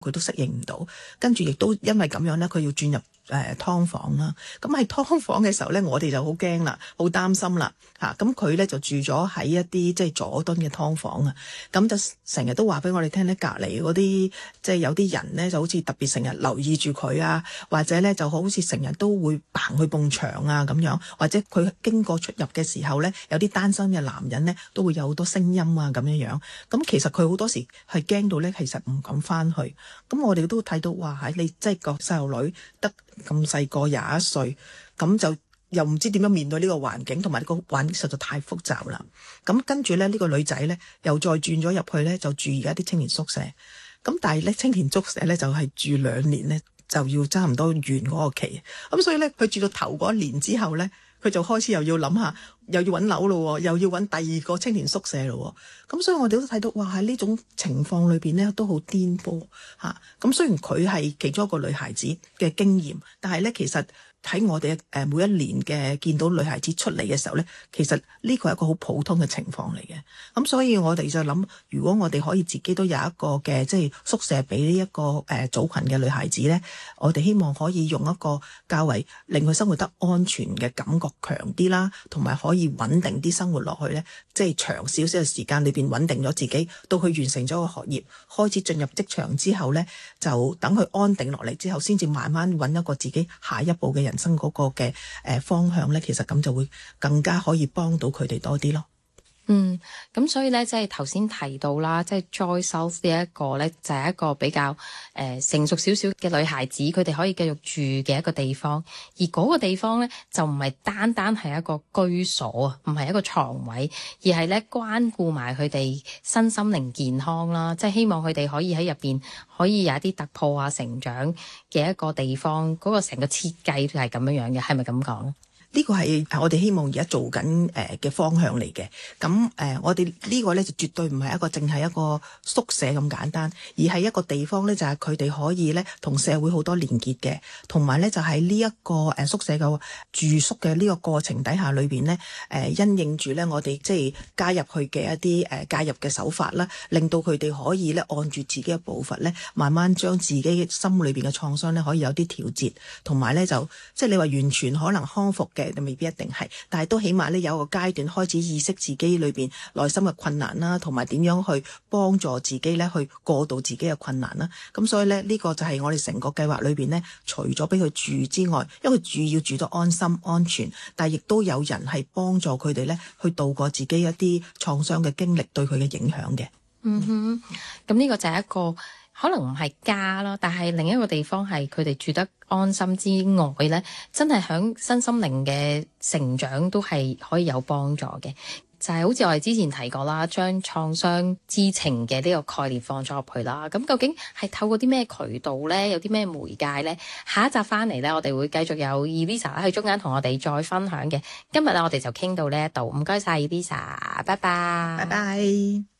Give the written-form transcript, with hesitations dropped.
佢都適應唔到，跟住亦都因為咁樣咧，佢要轉入劏房啦。咁喺劏房嘅時候咧，我哋就好驚啦，好擔心啦嚇。咁佢咧就住咗喺一啲即係佐敦嘅劏房啊。咁就成日都話俾我哋聽咧，隔離嗰啲即係有啲人咧，就好似特別成日留意住佢啊，或者咧就好似成日都會行去埲牆啊咁樣，或者佢經過出入嘅時候咧，有啲單身嘅男人咧都會有好多聲音啊咁樣樣。咁其實佢好多時係驚到咧，其實唔敢翻去。咁我哋都睇到哇，你即係個細路女得咁細個21歲，咁就又唔知點樣面對呢個環境，同埋呢個環境實在太複雜啦。咁跟住咧，呢個女仔咧又再轉咗入去咧，就住而家啲青年宿舍。咁但係咧，青年宿舍咧就係住2年咧，就要差唔多完嗰個期。咁所以咧，佢住到頭嗰1年之後咧，佢就開始又要諗下，又要揾樓咯，又要揾第二個青年宿舍咯。咁所以我哋都睇到，哇！喺呢種情況裏邊咧，都好顛簸嚇。咁雖然佢係其中一個女孩子嘅經驗，但係咧其實喺我哋每一年嘅見到女孩子出嚟嘅時候咧，其實呢個係一個好普通嘅情況嚟嘅。咁所以我哋就諗，如果我哋可以自己都有一個嘅即係宿舍俾呢一個組群嘅女孩子咧，我哋希望可以用一個較為令佢生活得安全嘅感覺強啲啦，同埋可以穩定啲生活落去咧，即係長少少嘅時間裏邊穩定咗自己，到佢完成咗個學業，開始進入職場之後咧，就等佢安定落嚟之後，先至慢慢揾一個自己下一步嘅人生嗰個嘅方向咧，其實咁就會更加可以幫到佢哋多啲咯。 咁所以咧，即係頭先提到啦，即係 Joy South 呢一個咧，就係一個比較成熟少少嘅女孩子，佢哋可以繼續住嘅一個地方。而嗰個地方咧，就唔係單單係一個居所啊，唔係一個床位，而係咧關顧埋佢哋身心靈健康啦，即係希望佢哋可以喺入邊可以有一啲突破啊、成長嘅一個地方。嗰個成個設計係咁樣樣嘅，係咪咁講？ 呢個係我哋希望而家做緊嘅方向嚟嘅。咁我哋呢個咧就絕對唔係一個淨係一個宿舍咁簡單，而係一個地方咧，就係佢哋可以咧同社會好多連結嘅，同埋咧就喺呢一個宿舍嘅住宿嘅呢個過程底下裏邊咧，因應住咧我哋即係加入去嘅一啲介入嘅手法啦，令到佢哋可以咧按住自己嘅步伐咧，慢慢將自己心裏邊嘅創傷咧可以有啲調節，同埋咧就即係你話完全可能康復嘅，未必一定係，但係都起碼咧有個階段開始意識自己裏邊內心嘅困難啦，同埋點樣去幫助自己咧去過渡自己嘅困難啦。咁所以咧呢個就係我哋成個計劃裏邊咧，除咗俾佢住之外，因為佢住要住得安心安全，但係亦都有人係幫助佢哋咧去度過自己一啲創傷嘅經歷對佢嘅影響嘅。 咁呢個就係一個可能唔係家啦，但係另一個地方係佢哋住得安心之外咧，真係響身心靈嘅成長都係可以有幫助嘅。就係好似我哋之前提過啦，將創傷知情嘅呢個概念放咗入去啦。咁究竟係透過啲咩渠道咧？有啲咩媒介咧？下一集翻嚟咧，我哋會繼續有 Elisa 喺中間同我哋再分享嘅。今日我哋就傾到呢一度，唔該晒 Elisa，拜拜， 拜拜。